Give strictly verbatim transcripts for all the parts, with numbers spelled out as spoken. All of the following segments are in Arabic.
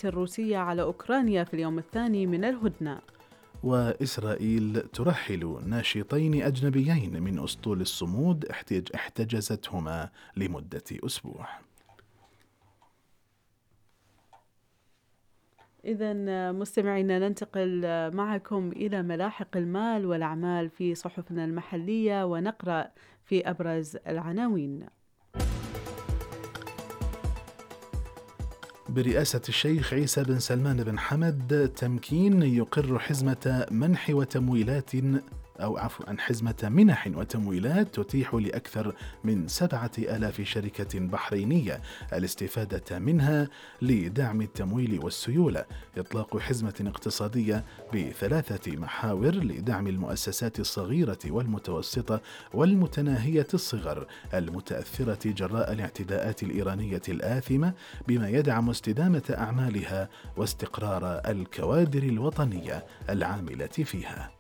الروسية على أوكرانيا في اليوم الثاني من الهدنة. وإسرائيل ترحل ناشطين أجنبيين من أسطول الصمود احتجزتهما لمدة أسبوع. إذن مستمعينا ننتقل معكم إلى ملاحق المال والأعمال في صحفنا المحلية ونقرأ في أبرز العناوين. برئاسة الشيخ عيسى بن سلمان بن حمد تمكين يقر حزمة منح وتمويلات أو عفوا حزمة منح وتمويلات تتيح لأكثر من سبعة آلاف شركة بحرينية الاستفادة منها لدعم التمويل والسيولة. إطلاق حزمة اقتصادية بثلاثة محاور لدعم المؤسسات الصغيرة والمتوسطة والمتناهية الصغر المتأثرة جراء الاعتداءات الإيرانية الآثمة، بما يدعم استدامة أعمالها واستقرار الكوادر الوطنية العاملة فيها.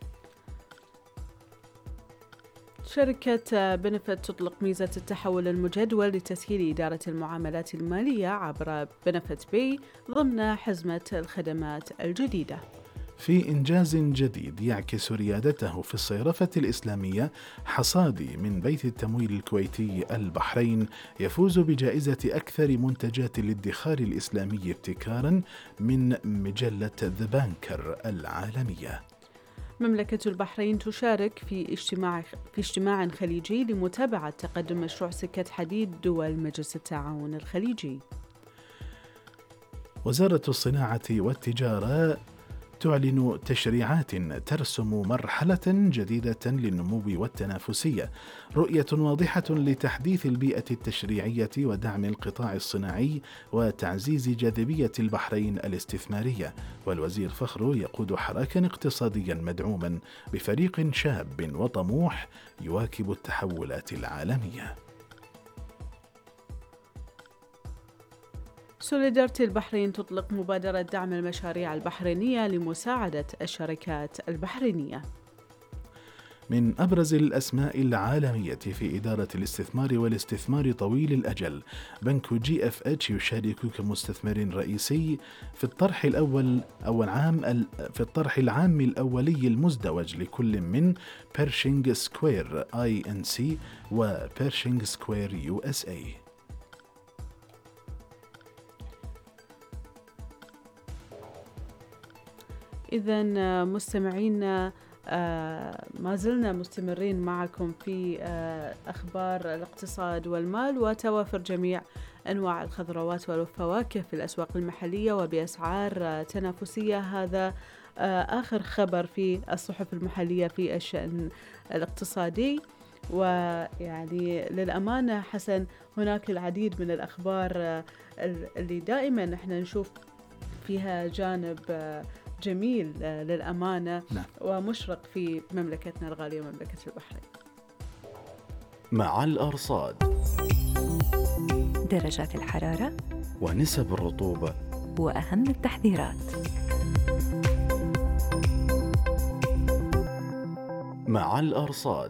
شركة بنفت تطلق ميزة التحول المجدول لتسهيل إدارة المعاملات المالية عبر بنفت بي ضمن حزمة الخدمات الجديدة. في إنجاز جديد يعكس ريادته في الصيرفة الإسلامية، حصادي من بيت التمويل الكويتي البحرين يفوز بجائزة أكثر منتجات الادخار الإسلامي ابتكارا من مجلة ذا بانكر العالمية. مملكة البحرين تشارك في اجتماع في اجتماع خليجي لمتابعة تقدم مشروع سكة حديد دول مجلس التعاون الخليجي. وزارة الصناعة والتجارة تعلن تشريعات ترسم مرحلة جديدة للنمو والتنافسية، رؤية واضحة لتحديث البيئة التشريعية ودعم القطاع الصناعي وتعزيز جاذبية البحرين الاستثمارية. والوزير فخر يقود حراكا اقتصاديا مدعوما بفريق شاب وطموح يواكب التحولات العالمية. سوليدارتي البحرين تطلق مبادرة دعم المشاريع البحرينية لمساعدة الشركات البحرينية. من أبرز الأسماء العالمية في إدارة الاستثمار والاستثمار طويل الأجل، بنك جي اف اتش يشارك كمستثمر رئيسي في الطرح الأول أو العام في الطرح العام الأولي المزدوج لكل من بيرشينغ سكوير اي ان سي وبيرشينغ سكوير يو اس اي. إذن مستمعينا ما زلنا مستمرين معكم في أخبار الاقتصاد والمال وتوافر جميع أنواع الخضروات والفواكه في الأسواق المحلية وبأسعار تنافسية. هذا آخر خبر في الصحف المحلية في الشأن الاقتصادي. ويعني للأمانة حسن هناك العديد من الأخبار اللي دائما نحن نشوف فيها جانب جميل للأمانة نعم. ومشرق في مملكتنا الغالية مملكة البحرين. مع الأرصاد، درجات الحرارة ونسب الرطوبة وأهم التحذيرات. مع الأرصاد.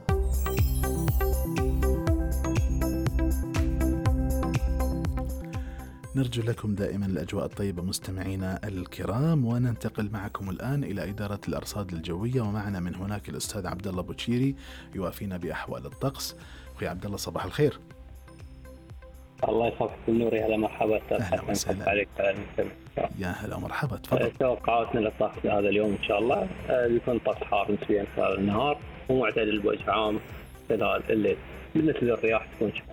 نرجو لكم دائما الأجواء الطيبة مستمعينا الكرام، وننتقل معكم الآن إلى إدارة الأرصاد الجوية، ومعنا من هناك الأستاذ عبد الله بوتشيري يوافينا بأحوال الطقس. أخوي عبد الله صباح الخير. الله يصبحك بالنور. يا مرحبا. أهلا وسهلا عليك. يا هلا ومرحبا. تفضل. توقعاتنا للطقس هذا اليوم إن شاء الله بيكون طقس حار نسبيا خلال النهار ومعتدل بوجه عام خلال الليل. بالنسبة للرياح تكون